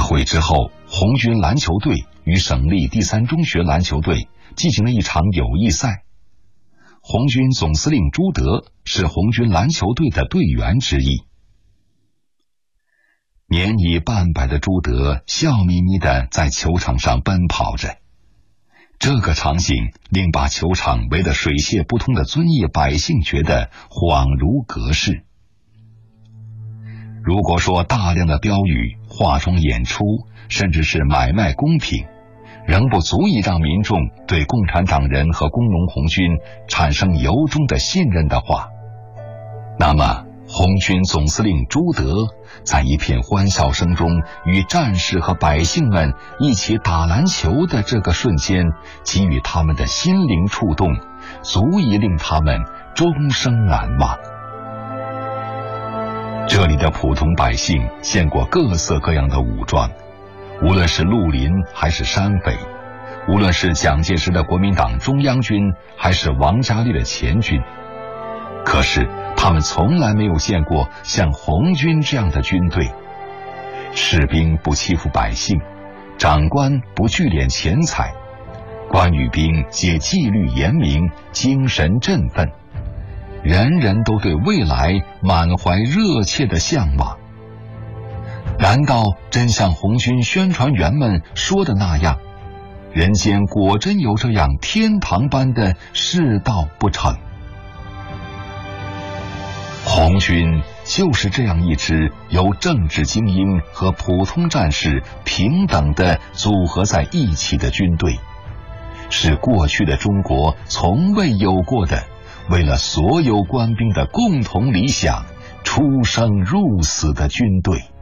会之后，红军篮球队与省立第三中学篮球队进行了一场友谊赛。红军总司令朱德是红军篮球队的队员之一。年已半百的朱德笑眯眯地在球场上奔跑着，这个场景令把球场围得水泄不通的遵义百姓觉得恍如隔世。如果说大量的标语、化妆演出，甚至是买卖公平，仍不足以让民众对共产党人和工农红军产生由衷的信任的话，那么红军总司令朱德在一片欢笑声中与战士和百姓们一起打篮球的这个瞬间，给予他们的心灵触动，足以令他们终生难忘。这里的普通百姓见过各色各样的武装，无论是绿林还是山匪，无论是蒋介石的国民党中央军还是王家卫的前军，可是他们从来没有见过像红军这样的军队。士兵不欺负百姓，长官不聚敛钱财，官与兵皆纪律严明，精神振奋，人人都对未来满怀热切的向往。难道真像红军宣传员们说的那样，人间果真有这样天堂般的世道不成？红军就是这样一支由政治精英和普通战士平等地组合在一起的军队，是过去的中国从未有过的为了所有官兵的共同理想出生入死的军队。